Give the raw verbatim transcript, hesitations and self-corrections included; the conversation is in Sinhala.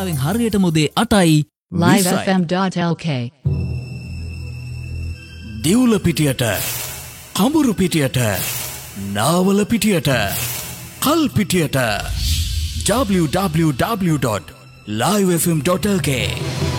වෙලාවෙන් හරියටම උදේ අටයි live f m dot l k දිවුල පිටියට කඹුරු පිටියට Nawala පිටියට කල් පිටියට w w w dot live f m dot l k